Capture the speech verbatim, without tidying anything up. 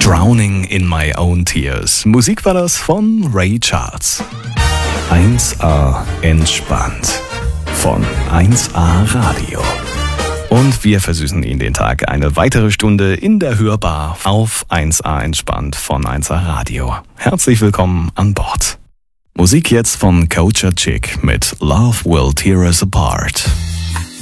Drowning in My Own Tears. Musik war das von Ray Charles. eins A entspannt von eins A Radio. Und wir versüßen Ihnen den Tag eine weitere Stunde in der Hörbar auf eins A entspannt von eins A Radio. Herzlich willkommen an Bord. Musik jetzt von Culture Chick mit Love Will Tear Us Apart.